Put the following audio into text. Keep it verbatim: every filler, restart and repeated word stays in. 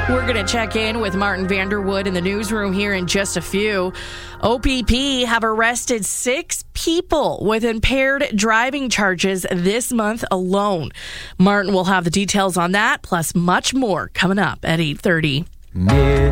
We're going to check in with Martin Vanderwood in the newsroom here in just a few. O P P have arrested six people with impaired driving charges this month alone. Martin will have the details on that, plus much more coming up at eight thirty. Mid-